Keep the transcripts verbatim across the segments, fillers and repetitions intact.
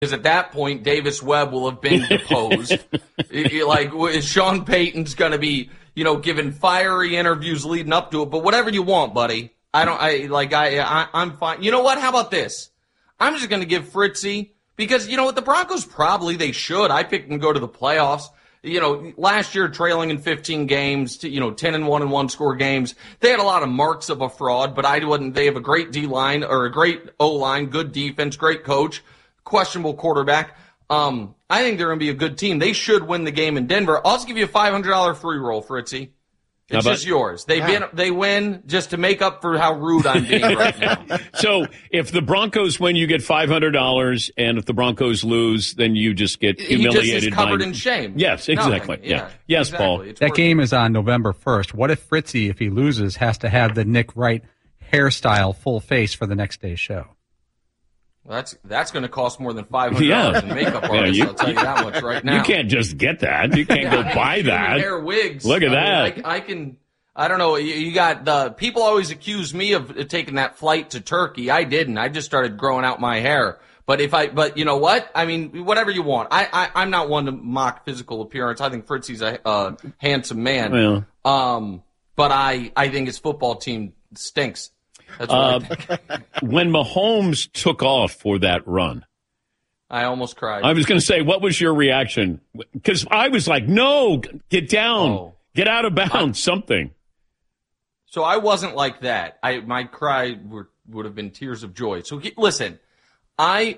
Because at that point, Davis Webb will have been deposed. Like, Sean Payton's going to be, you know, giving fiery interviews leading up to it. But whatever you want, buddy. I don't, I, like, I, I I'm fine. You know what? How about this? I'm just going to give Fritzy, because, you know what, the Broncos probably, they should. I picked them to go to the playoffs. You know, last year trailing in fifteen games, to, you know, ten and one and one score games. They had a lot of marks of a fraud, but I wouldn't. They have a great D-line, or a great O-line, good defense, great coach. Questionable quarterback. Um, I think they're going to be a good team. They should win the game in Denver. I'll just give you a five hundred dollars free roll, Fritzy. It's just yours. They yeah. They win just to make up for how rude I'm being right now. So if the Broncos win, you get five hundred dollars, and if the Broncos lose, then you just get humiliated. He just is covered by... in shame. Yes, exactly. Yeah. yeah. Yes, exactly. Paul. It's that game is on November first. What if Fritzy, if he loses, has to have the Nick Wright hairstyle full face for the next day's show? Well, that's that's going to cost more than five hundred dollars yeah. in makeup artists, yeah, you, I'll tell you that much right now. You can't just get that. You can't yeah, go buy that. Hair wigs. Look at I that. Mean, I, I can, I don't know, you, you got the, people always accuse me of taking that flight to Turkey. I didn't. I just started growing out my hair. But if I, but you know what? I mean, whatever you want. I, I, I'm not one to mock physical appearance. I think Fritzy's a uh, handsome man. Yeah. Um, but I, I think his football team stinks. That's what uh, I think. When Mahomes took off for that run, I almost cried. I was going to say, what was your reaction? Because I was like, no, get down, oh. get out of bounds, I, something. So I wasn't like that. I my cry were, would have been tears of joy. So he, listen, I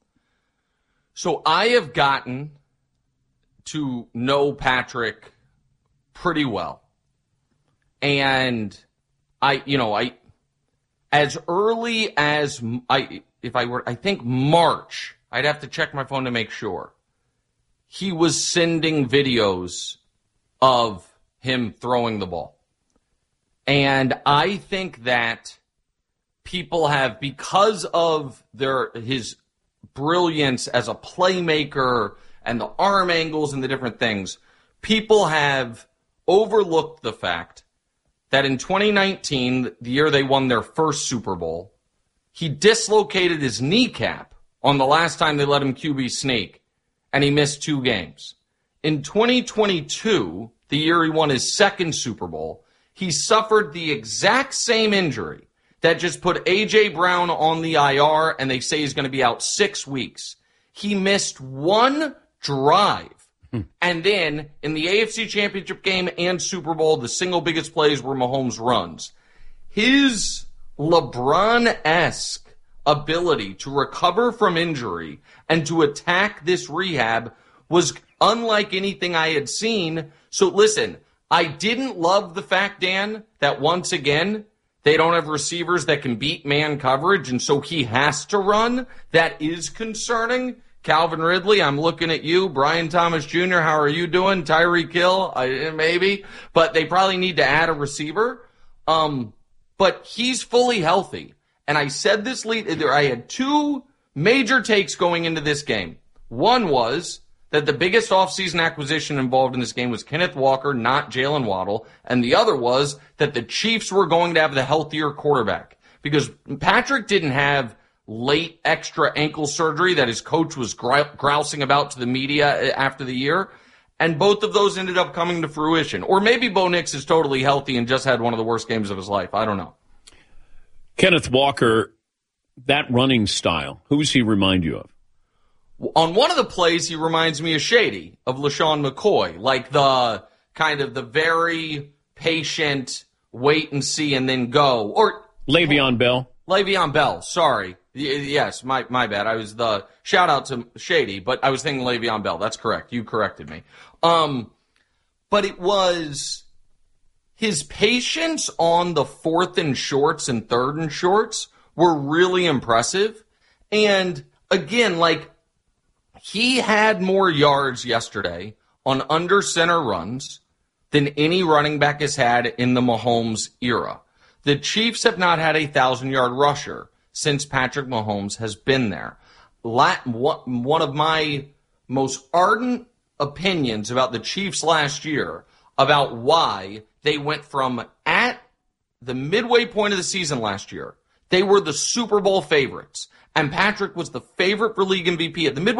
so I have gotten to know Patrick pretty well, and I, you know, I. As early as I, if I were, I think March, I'd have to check my phone to make sure. He was sending videos of him throwing the ball. And I think that people have, because of their, his brilliance as a playmaker and the arm angles and the different things, people have overlooked the fact that in twenty nineteen, the year they won their first Super Bowl, he dislocated his kneecap on the last time they let him Q B sneak, and he missed two games. In twenty twenty-two, the year he won his second Super Bowl, he suffered the exact same injury that just put A J. Brown on the I R, and they say he's going to be out six weeks. He missed one drive. And then, in the A F C Championship game and Super Bowl, the single biggest plays were Mahomes' runs. His LeBron-esque ability to recover from injury and to attack this rehab was unlike anything I had seen. So, listen, I didn't love the fact, Dan, that once again, they don't have receivers that can beat man coverage, and so he has to run. That is concerning. Calvin Ridley, I'm looking at you. Brian Thomas Junior, how are you doing? Tyreek Hill, I, maybe. But they probably need to add a receiver. Um, but he's fully healthy. And I said this lead, I had two major takes going into this game. One was that the biggest offseason acquisition involved in this game was Kenneth Walker, not Jalen Waddle. And the other was that the Chiefs were going to have the healthier quarterback. Because Patrick didn't have late extra ankle surgery that his coach was grousing about to the media after the year. And both of those ended up coming to fruition. Or maybe Bo Nix is totally healthy and just had one of the worst games of his life. I don't know. Kenneth Walker, that running style, who does he remind you of? On one of the plays, he reminds me of Shady, of LaShawn McCoy. Like the kind of the very patient, wait and see and then go. Or Le'Veon Bell. Le'Veon Bell, sorry. Yes, my my bad. I was the shout out to Shady, but I was thinking Le'Veon Bell. That's correct. You corrected me. Um, but it was his patience on the fourth and shorts and third and shorts were really impressive. And again, like he had more yards yesterday on under center runs than any running back has had in the Mahomes era. The Chiefs have not had a thousand-yard rusher since Patrick Mahomes has been there. One of my most ardent opinions about the Chiefs last year, about why they went from at the midway point of the season last year, they were the Super Bowl favorites, and Patrick was the favorite for league M V P at the midway